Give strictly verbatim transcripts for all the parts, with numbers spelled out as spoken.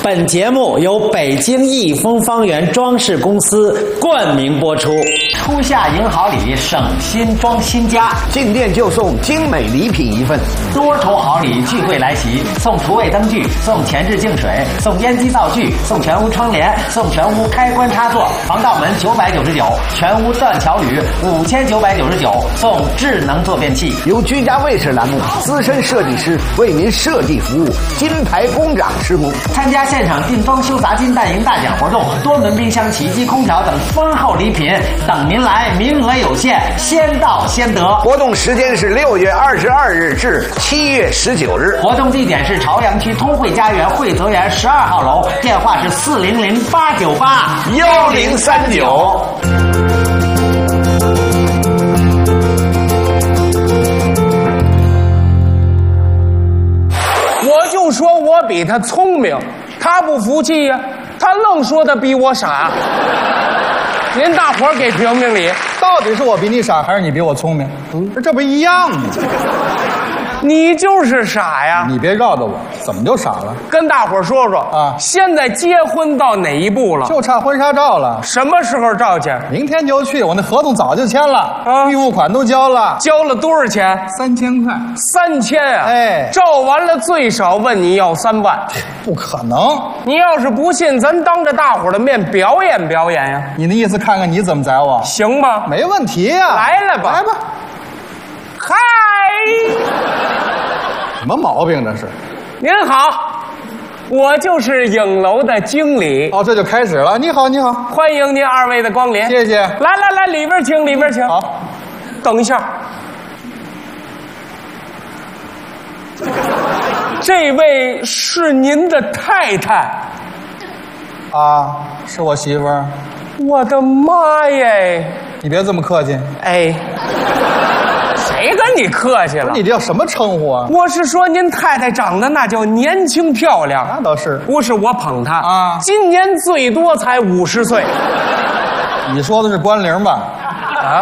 本节目由北京益丰方圆装饰公司冠名播出。初夏迎好礼，省心装新家， 进店就送精美礼品一份， 多重好礼聚会来袭，送厨卫灯具，送前置净水，送烟机灶具，送全屋窗帘，送全屋开关插座，防盗门九百九十九，全屋断桥铝五千九百九十九，送智能坐便器。 由居家卫士栏目资深设计师为您设计服务，金牌工长施工。 参加现场定妆修杂金蛋赢大奖活动，多门冰箱、洗衣机、空调等丰厚礼品等您来，名额有限，先到先得。 活动时间是六月二十二日至七月十九日， 活动地点是朝阳区通惠家园惠泽园十二号楼，电话是四零零八九八幺零三九。 我就说我比他聪明，他不服气呀、啊，他愣说他比我傻。您大伙儿给评评理， 到底是我比你傻，还是你比我聪明？嗯，这不一样吗？ 你就是傻呀！ 你别绕着我，怎么就傻了？ 跟大伙儿说说啊， 现在结婚到哪一步了？ 就差婚纱照了。 什么时候照去？ 明天就去，我那合同早就签了， 啊， 预付款都交了。 交了多少钱？ 三千块。 三千啊！ 哎， 照完了最少问你要三万。 不可能！ 你要是不信，咱当着大伙儿的面表演表演呀。 你的意思，看看你怎么宰我？ 行吗？ 没问题呀。 来了吧， 来吧。 嗨。 什么毛病这是？ 您好，我就是影楼的经理。 哦，这就开始了。你好，你好， 欢迎您二位的光临。 谢谢。 来来来，里边请，里边请。 好， 等一下，这位是您的太太。 啊，是我媳妇儿。 我的妈耶！ 你别这么客气。 哎。谁跟你客气了？ 你这叫什么称呼啊？ 我是说您太太长得那叫年轻漂亮。 那倒是， 不是我捧她啊， 今年最多才五十岁。 你说的是关龄吧？ 啊，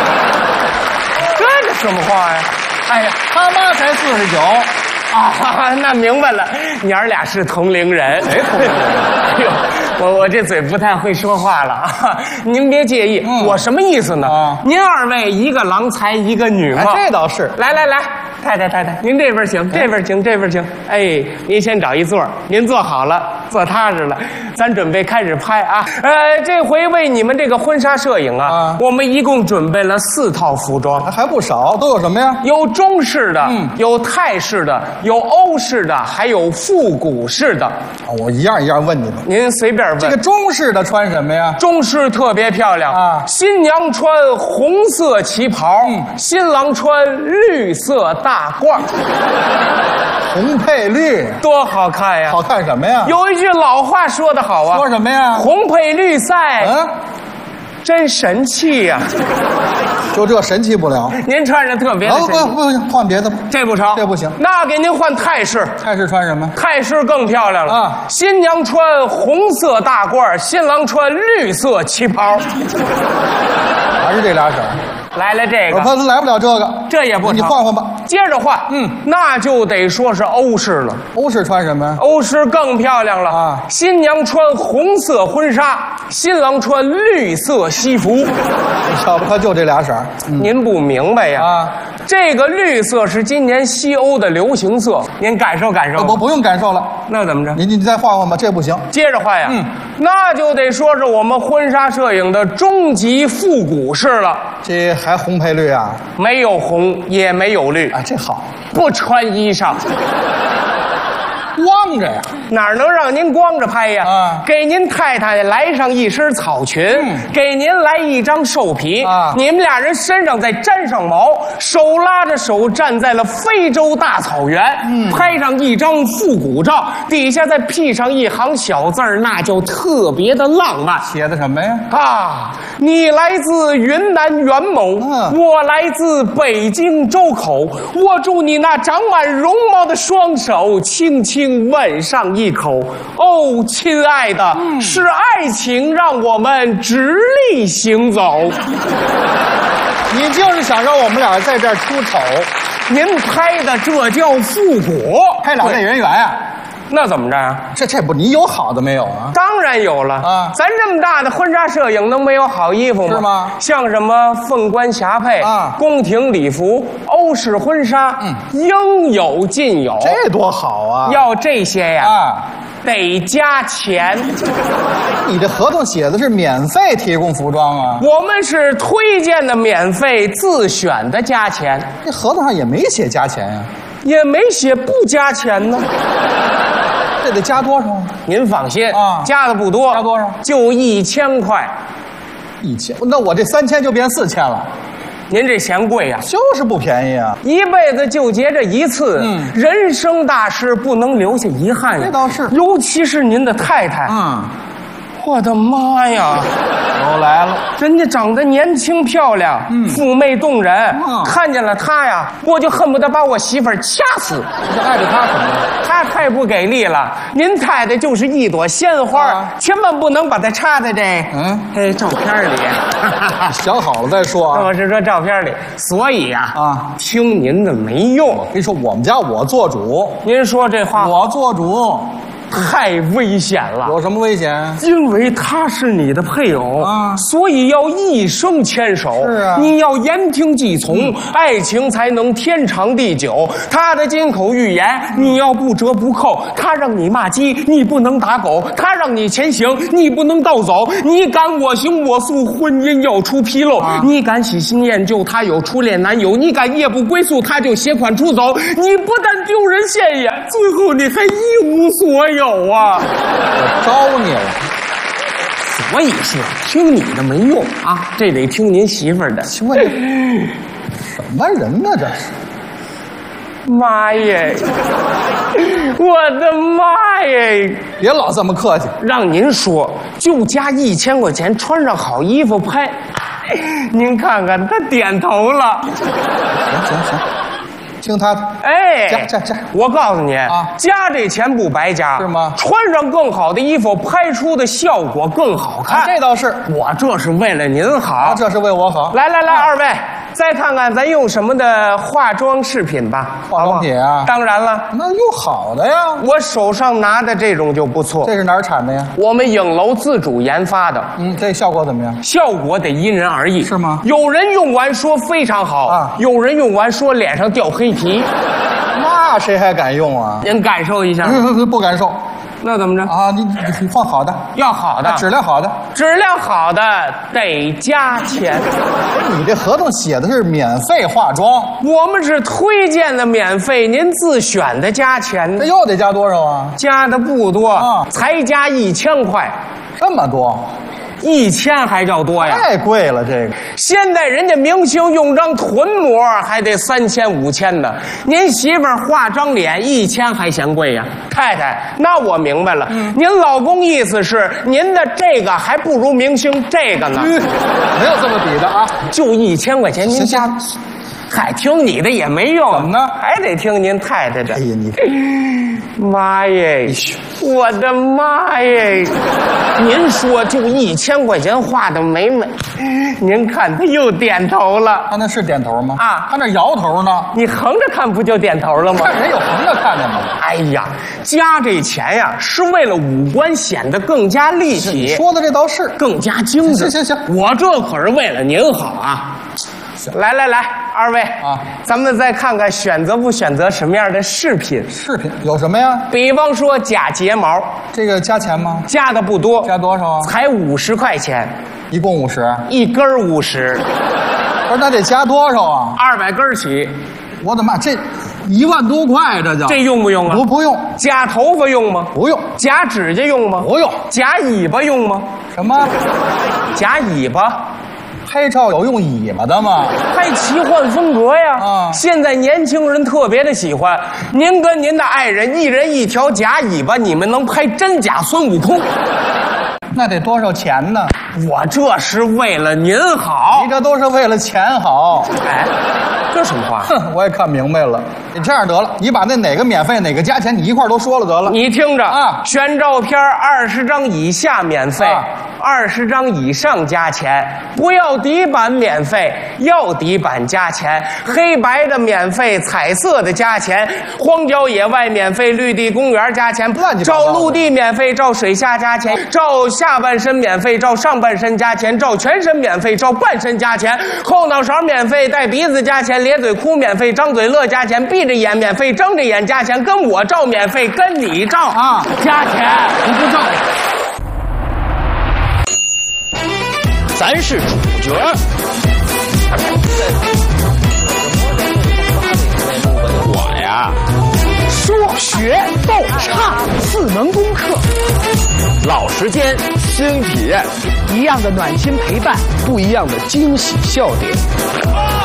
这是什么话呀？ 哎呀，他妈才四十九。 啊，那明白了，娘儿俩是同龄人。哎，哎呦，我我这嘴不太会说话了啊，您别介意。嗯、我什么意思呢？啊、您二位一个郎才一个女貌、 哎，这倒是。 来来来，太太太太，您这边请，这边请，这边请。哎，您先找一座，您坐好了，坐踏实了，咱准备开始拍啊。呃，这回为你们这个婚纱摄影啊，啊我们一共准备了四套服装， 还不少，都有什么呀？ 有中式的， 嗯， 有泰式的。有欧式的，还有复古式的。 我一样一样问你吧。 您随便问。 这个中式的穿什么呀？ 中式特别漂亮啊！新娘穿红色旗袍，嗯、新郎穿绿色大褂。 红配绿， 多好看呀！ 好看什么呀？ 有一句老话说得好啊。 说什么呀？ 红配绿赛。嗯。真神气呀、 啊！就这神气不了。 您穿着特别的神气。 不不不行，换别的吧。 这不成， 这不行。 那给您换泰式。 泰式穿什么？ 泰式更漂亮了啊！新娘穿红色大褂，新郎穿绿色旗袍。 还是这俩色。 来了这个， 我怕他来不了这个， 这也不成， 你换换吧。 接着换，嗯，那就得说是欧式了。 欧式穿什么？ 欧式更漂亮了啊！新娘穿红色婚纱，新郎穿绿色西服。你瞧不，他就这俩色、 嗯。您不明白呀？啊，这个绿色是今年西欧的流行色，您感受感受。 我不用感受了， 那怎么着？ 你你再换换吧，这不行。 接着换呀，嗯，那就得说是我们婚纱摄影的终极复古式了。 这还红配绿啊？ 没有红，也没有绿啊，这好， 不穿衣裳。 光着呀， 哪能让您光着拍呀？啊，给您太太来上一身草裙，嗯、给您来一张兽皮啊，你们俩人身上再沾上毛，手拉着手站在了非洲大草原，嗯、拍上一张复古照，底下再辟上一行小字儿，那就特别的浪漫。 写的什么呀？ 啊，你来自云南元谋，嗯、我来自北京周口，握住你那长满绒毛的双手，轻轻吻上一口。哦，亲爱的，嗯、是爱情让我们直立行走。 你就是想让我们俩在这儿出丑？ 您拍的这叫复古， 拍老这人缘呀、啊？ 那怎么着呀？ 这这不你有好的没有啊？ 当然有了啊咱这么大的婚纱摄影，能没有好衣服吗？ 是吗像什么凤冠霞帔啊宫廷礼服、欧式婚纱， 嗯应有尽有。 这多好啊！ 要这些呀， 啊， 得加钱。 你这合同写的是免费提供服装啊， 我们是推荐的免费，自选的加钱， 这合同上也没写加钱呀、 也没写不加钱呢。 这得加多少啊？ 您放心啊加的不多， 加多少就一千块。 一千，那我这三千就变四千了， 您这嫌贵呀、 就是不便宜啊。 一辈子就结这一次， 嗯人生大事不能留下遗憾呀。 这倒是尤其是您的太太， 嗯， 我的妈呀， 又来了， 人家长得年轻漂亮， 嗯妩媚动人， 嗯看见了她呀，我就恨不得把我媳妇儿掐死。 这爱着他什么呀？ 她太不给力了，您太太就是一朵鲜花， 啊千万不能把她插在这嗯， 这照片里。 想好了再说啊。 我是说照片里，所以呀， 啊听您的没用。 跟你说，我们家我做主， 您说这话我做主， 太危险了。 有什么危险？ 因为他是你的配偶啊所以要一生牵手。 是啊你要言听计从，爱情才能天长地久。他的金口玉言，你要不折不扣。他让你骂鸡，你不能打狗；他让你前行，你不能倒走。你敢我行我素，婚姻要出纰漏。 啊你敢喜新厌旧，他有初恋男友；你敢夜不归宿，他就携款出走。你不但丢人现眼，最后你还一无所有啊！ 我招你了。 所以说，听你的没用啊，这得听您媳妇儿的。 请问这什么人呢？这是妈耶！我的妈耶！ 别老这么客气。 让您说，就加一千块钱，穿上好衣服拍。您看看，他点头了。 行行行，听他的。 哎， 加加加我告诉你啊加这钱不白加， 是吗穿上更好的衣服，拍出的效果更好看。 啊，这倒是。 我这是为了您好。 啊，这是为我好。 来来来，二位再看看咱用什么的化妆饰品吧。 化妆品啊好不好当然了， 那有好的呀。 我手上拿的这种就不错， 这是哪儿产的呀？ 我们影楼自主研发的。 嗯，这效果怎么样？ 效果得因人而异， 是吗有人用完说非常好， 啊有人用完说脸上掉黑皮。 那谁还敢用啊？ 您感受一下， 嗯不敢受那怎么着？ 啊！你你你换好的， 要好的啊，质量好的。 质量好的得加钱。 你这合同写的是免费化妆， 我们是推荐的免费，您自选的加钱呢这。又得加多少啊？ 加的不多， 啊才加一千块， 这么多， 一千还叫多呀？ 太贵了。这个现在人家明星用张臀膜还得三千五千呢，您媳妇儿画张脸一千还嫌贵呀？太太，那我明白了， 嗯您老公意思是您的这个还不如明星这个呢， 嗯没有这么比的啊！ 就一千块钱您行加，嗨，听你的也没用， 怎么呢还得听您太太的哎。呀，你妈耶！我的妈耶！您说就一千块钱画的美美，您看他又点头了。 他那是点头吗？ 啊他那摇头呢。 你横着看不就点头了吗？ 看人有横着看见吗？ 哎呀，加这钱呀，是为了五官显得更加立你体， 说的这倒是。 更加精致。 行行行我这可是为了您好啊！来来来，二位啊， 咱们再看看选择不选择什么样的饰品。 饰品有什么呀？ 比方说假睫毛， 这个加钱吗？ 加的不多， 加多少啊？ 才五十块钱， 一共五十。 一根儿五十， 不是，那得加多少啊？ 二百根儿起， 我的妈，这一万多块，这叫这用不用啊？ 不不用夹头发用吗？ 不用夹指甲用吗？ 不用夹尾巴用吗？ 什么？ 夹尾巴。 拍照有用尾巴的吗？ 拍奇幻风格呀！ 啊现在年轻人特别的喜欢。您跟您的爱人一人一条假尾巴，你们能拍真假孙悟空？ 那得多少钱呢？ 我这是为了您好你。这都是为了钱好。 哎， 这什么话？ 哼，我也看明白了。你这样得了，你把那哪个免费哪个加钱，你一块都说了得了。 你听着啊， 选照片二十张以下免费，二十张以上加钱。不要底板免费，要底板加钱。黑白的免费，彩色的加钱。荒郊野外免费，绿地公园加钱。 乱七八糟的照陆地免费，照水下加钱。照下半身免费，照上半身加钱。照全身免费，照半身加钱。后脑勺免费，带鼻子加钱。咧嘴哭免费，张嘴乐加钱。闭着眼免费，睁着眼加钱。跟我照免费，跟你照啊加钱。 你不照， 咱是主角。我呀， 说学逗唱四门功课， 老时间，新体验， 一样的暖心陪伴， 不一样的惊喜笑点。